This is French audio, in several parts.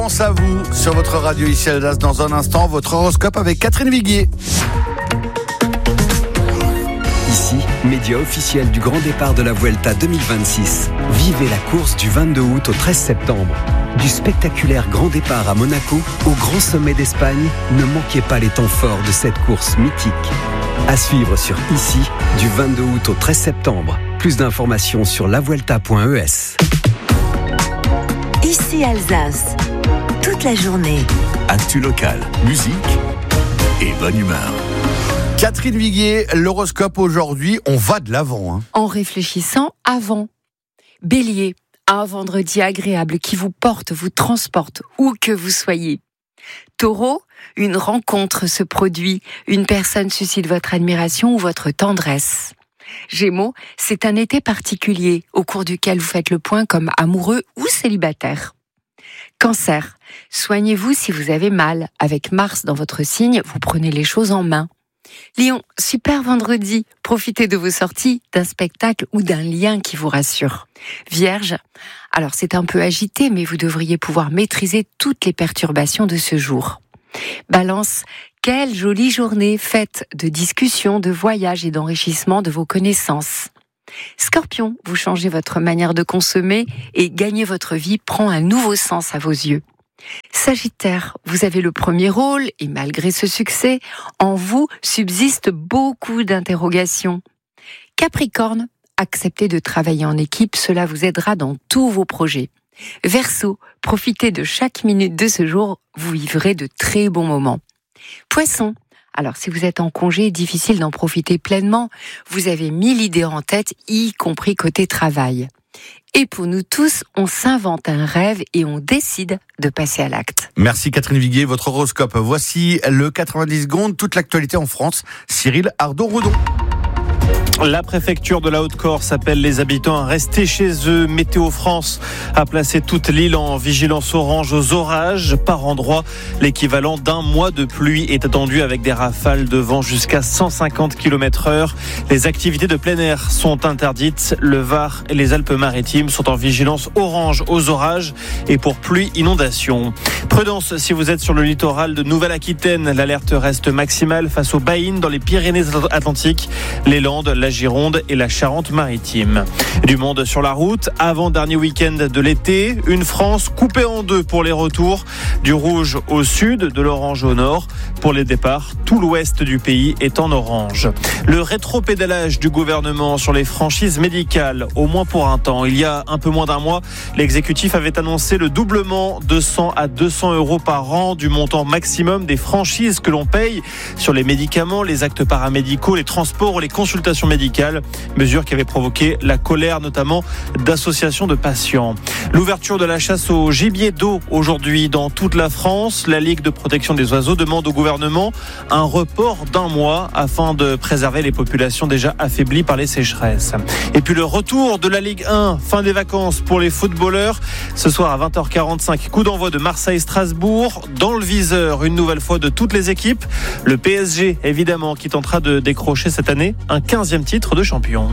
Pense à vous sur votre radio ici Alsace. Dans un instant, votre horoscope avec Catherine Viguier. Ici, média officiel du grand départ de la Vuelta 2026. Vivez la course du 22 août au 13 septembre. Du spectaculaire grand départ à Monaco au grand sommet d'Espagne, ne manquez pas les temps forts de cette course mythique. À suivre sur Ici, du 22 août au 13 septembre. Plus d'informations sur lavuelta.es. Ici Alsace, toute la journée. Actu locale, musique et bonne humeur. Catherine Viguier, l'horoscope aujourd'hui, on va de l'avant. En réfléchissant avant. Bélier, un vendredi agréable qui vous porte, vous transporte, où que vous soyez. Taureau, une rencontre se produit, une personne suscite votre admiration ou votre tendresse. Gémeaux, c'est un été particulier au cours duquel vous faites le point comme amoureux ou célibataire. Cancer, soignez-vous si vous avez mal. Avec Mars dans votre signe, vous prenez les choses en main. Lion, super vendredi, profitez de vos sorties, d'un spectacle ou d'un lien qui vous rassure. Vierge, alors c'est un peu agité, mais vous devriez pouvoir maîtriser toutes les perturbations de ce jour. Balance, quelle jolie journée faite de discussions, de voyages et d'enrichissement de vos connaissances. Scorpion, vous changez votre manière de consommer et gagner votre vie prend un nouveau sens à vos yeux. Sagittaire, vous avez le premier rôle et malgré ce succès, en vous subsistent beaucoup d'interrogations. Capricorne, acceptez de travailler en équipe, cela vous aidera dans tous vos projets. Verseau, profitez de chaque minute de ce jour, vous vivrez de très bons moments. Poisson, alors si vous êtes en congé, difficile d'en profiter pleinement, vous avez 1000 idées en tête, y compris côté travail. Et pour nous tous, on s'invente un rêve et on décide de passer à l'acte. Merci Catherine Viguier, votre horoscope. Voici le 90 secondes, toute l'actualité en France. Cyril Ardon-Redon. La préfecture de la Haute-Corse appelle les habitants à rester chez eux. Météo France a placé toute l'île en vigilance orange aux orages. Par endroit, l'équivalent d'un mois de pluie est attendu avec des rafales de vent jusqu'à 150 km/h. Les activités de plein air sont interdites. Le Var et les Alpes-Maritimes sont en vigilance orange aux orages et pour pluie inondation. Prudence si vous êtes sur le littoral de Nouvelle-Aquitaine. L'alerte reste maximale face aux baïnes dans les Pyrénées-Atlantiques, les Landes, la Gironde et la Charente-Maritime. Du monde sur la route, avant-dernier week-end de l'été, une France coupée en deux pour les retours, du rouge au sud, de l'orange au nord. Pour les départs, tout l'ouest du pays est en orange. Le rétropédalage du gouvernement sur les franchises médicales, au moins pour un temps. Il y a un peu moins d'un mois, l'exécutif avait annoncé le doublement de 100 à 200 € par an du montant maximum des franchises que l'on paye sur les médicaments, les actes paramédicaux, les transports ou les consultations médicales, mesure qui avait provoqué la colère notamment d'associations de patients. L'ouverture de la chasse au gibier d'eau aujourd'hui dans toute la France. La Ligue de protection des oiseaux demande au gouvernement un report d'un mois afin de préserver les populations déjà affaiblies par les sécheresses. Et puis le retour de la Ligue 1, fin des vacances pour les footballeurs. Ce soir à 20h45, coup d'envoi de Marseille-Strasbourg. Dans le viseur, une nouvelle fois de toutes les équipes. Le PSG, évidemment, qui tentera de décrocher cette année un 15e titre de champion.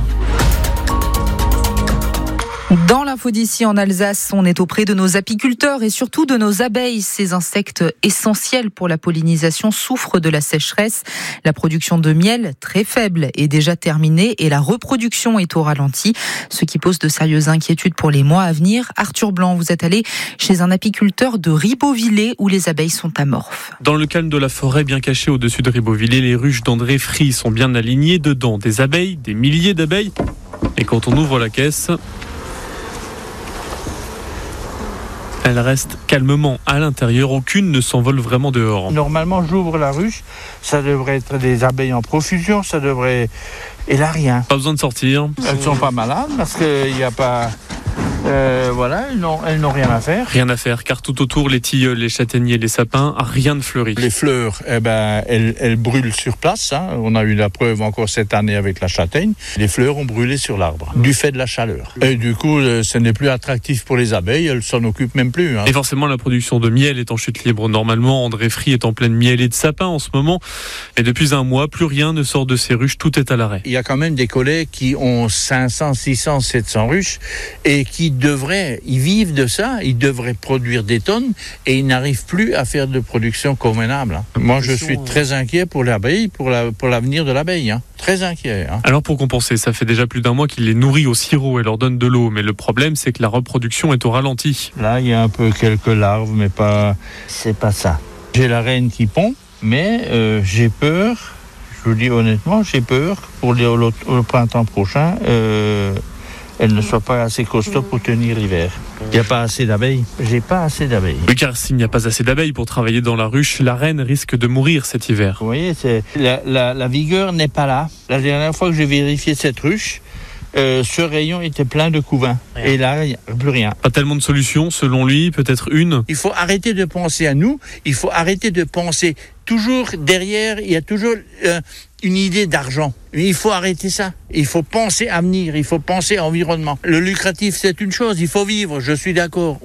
Dans l'info d'ici en Alsace, on est auprès de nos apiculteurs et surtout de nos abeilles. Ces insectes essentiels pour la pollinisation souffrent de la sécheresse. La production de miel, très faible, est déjà terminée et la reproduction est au ralenti, ce qui pose de sérieuses inquiétudes pour les mois à venir. Arthur Blanc, vous êtes allé chez un apiculteur de Ribeauvillé où les abeilles sont amorphes. Dans le calme de la forêt bien cachée au-dessus de Ribeauvillé, les ruches d'André Fry sont bien alignées. Dedans, des abeilles, des milliers d'abeilles. Et quand on ouvre la caisse, elles restent calmement à l'intérieur, aucune ne s'envole vraiment dehors. Normalement, j'ouvre la ruche, ça devrait être des abeilles en profusion, ça devrait... Et là, rien. Pas besoin de sortir. Elles sont pas malades parce qu'il n'y a pas... voilà, elles n'ont rien à faire. Rien à faire, car tout autour, les tilleuls, les châtaigniers, les sapins, rien ne fleurit. Les fleurs, elles brûlent sur place. Hein. On a eu la preuve encore cette année avec la châtaigne. Les fleurs ont brûlé sur l'arbre, du fait de la chaleur. Et du coup, ce n'est plus attractif pour les abeilles, elles s'en occupent même plus. Hein. Et forcément, la production de miel est en chute libre. Normalement, André Fry est en pleine miel et de sapins en ce moment. Et depuis un mois, plus rien ne sort de ces ruches, tout est à l'arrêt. Il y a quand même des collègues qui ont 500, 600, 700 ruches et qui ils vivent de ça, ils devraient produire des tonnes et ils n'arrivent plus à faire de production convenable. Hein. Moi, je suis très inquiet pour l'abeille, pour l'avenir de l'abeille. Hein. Très inquiet. Hein. Alors pour compenser, ça fait déjà plus d'un mois qu'il les nourrit au sirop et leur donne de l'eau. Mais le problème, c'est que la reproduction est au ralenti. Là, il y a un peu quelques larves, mais c'est pas ça. J'ai la reine qui pond, mais j'ai peur, je vous dis honnêtement, j'ai peur pour le printemps prochain, elle ne soit pas assez costaud pour tenir l'hiver. Il n'y a pas assez d'abeilles. J'ai pas assez d'abeilles. Oui, car s'il n'y a pas assez d'abeilles pour travailler dans la ruche, la reine risque de mourir cet hiver. Vous voyez, la vigueur n'est pas là. La dernière fois que j'ai vérifié cette ruche, ce rayon était plein de couvains. Et là, il n'y a plus rien. Pas tellement de solutions, selon lui, peut-être une. Il faut arrêter de penser à nous, il faut arrêter de penser toujours derrière, il y a toujours une idée d'argent. Il faut arrêter ça. Il faut penser avenir, il faut penser environnement. Le lucratif, c'est une chose, il faut vivre, je suis d'accord.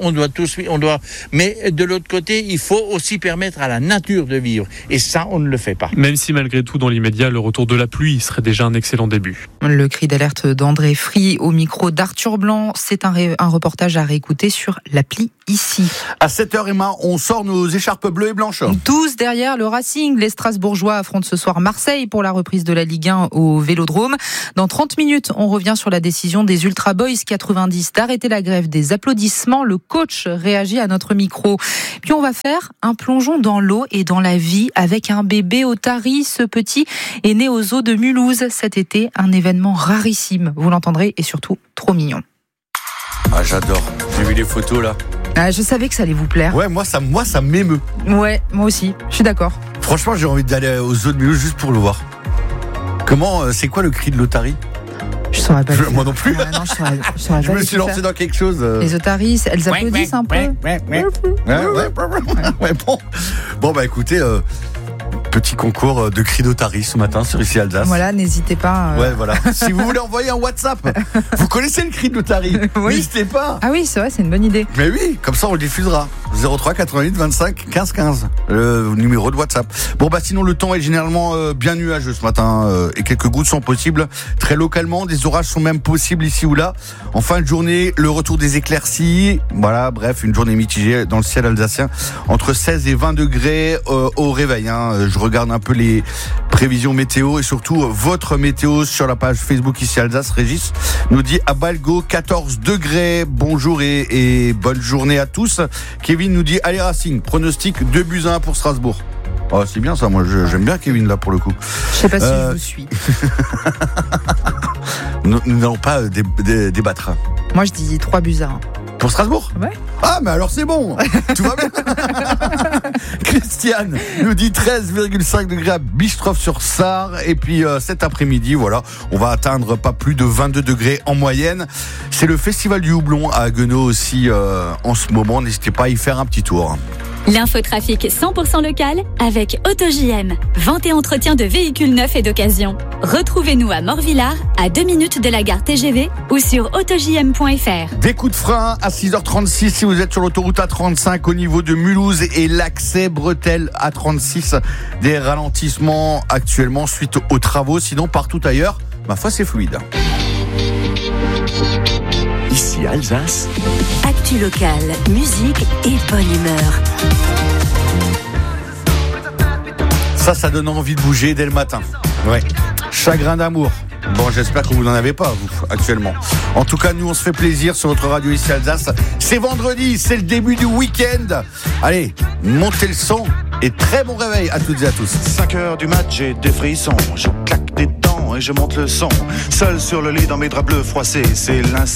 Mais de l'autre côté, il faut aussi permettre à la nature de vivre. Et ça, on ne le fait pas. Même si malgré tout, dans l'immédiat, le retour de la pluie serait déjà un excellent début. Le cri d'alerte d'André Fry au micro d'Arthur Blanc. C'est un reportage à réécouter sur l'appli Ici. À 7h, Emma, on sort nos écharpes bleues et blanches. 12 derrière le Racing. Les Strasbourgeois affrontent ce soir Marseille pour la reprise de la Ligue 1 au Vélodrome. Dans 30 minutes, on revient sur la décision des Ultra Boys 90 d'arrêter la grève des applaudissements. Le coach réagit à notre micro. Puis on va faire un plongeon dans l'eau et dans la vie avec un bébé Otari. Ce petit est né aux eaux de Mulhouse cet été. Un événement rarissime, vous l'entendrez, et surtout trop mignon. Ah, j'adore. J'ai vu les photos là. Ah, je savais que ça allait vous plaire. Ouais, moi ça m'émeut. Ouais, moi aussi. Je suis d'accord. Franchement, j'ai envie d'aller aux eaux de Mulhouse juste pour le voir. Comment, c'est quoi le cri de l'Otari ? Je saurais pas. Moi non plus. Ah, non, je saurais je pas. me suis lancé dans quelque chose. Les Otaris, elles applaudissent un peu. Ouais, bon, bah écoutez, petit concours de cris d'Otari ce matin sur Ici Alsace. Voilà, n'hésitez pas. Ouais, voilà. Si vous voulez envoyer un WhatsApp, vous connaissez le cri de l'Otari. Oui. N'hésitez pas. Ah oui, c'est vrai, c'est une bonne idée. Mais oui, comme ça on le diffusera. 03 88 25 15 15, le numéro de WhatsApp. Bon bah sinon le temps est généralement bien nuageux ce matin et quelques gouttes sont possibles très localement, des orages sont même possibles ici ou là. En fin de journée, le retour des éclaircies. Voilà, bref, une journée mitigée dans le ciel alsacien entre 16 et 20 degrés au réveil. Je regarde un peu les prévisions météo et surtout votre météo sur la page Facebook Ici Alsace. Régis nous dit à Balgo 14 degrés. Bonjour et bonne journée à tous. Kevin nous dit allez Racing, pronostic 2-1 pour Strasbourg. Oh, c'est bien ça, moi j'aime bien Kevin là pour le coup. Je sais pas si je vous suis. Nous n'allons pas débattre. Moi je dis 3-1. Pour Strasbourg ? Ouais. Ah mais alors c'est bon. Tout va bien. Christiane nous dit 13,5 degrés à Bistroff-sur-Sarre. Et puis cet après-midi, voilà, on va atteindre pas plus de 22 degrés en moyenne. C'est le festival du houblon à Haguenau aussi en ce moment. N'hésitez pas à y faire un petit tour. L'infotrafic 100% local avec AutoJM. Vente et entretien de véhicules neufs et d'occasion. Retrouvez-nous à Morvillard, à 2 minutes de la gare TGV ou sur autojm.fr. Des coups de frein à 6h36 si vous êtes sur l'autoroute A35 au niveau de Mulhouse et l'accès Bretelle A36. Des ralentissements actuellement suite aux travaux. Sinon, partout ailleurs, ma foi, c'est fluide. Ici Alsace. Actu locale, musique et bonne humeur. Ça donne envie de bouger dès le matin. Ouais. Chagrin d'amour. Bon, j'espère que vous n'en avez pas, vous, actuellement. En tout cas, nous, on se fait plaisir sur votre radio Ici Alsace. C'est vendredi, c'est le début du week-end. Allez, montez le son et très bon réveil à toutes et à tous. 5h du mat, j'ai des frissons. Je claque des dents et je monte le son. Seul sur le lit dans mes draps bleus froissés, c'est l'instant.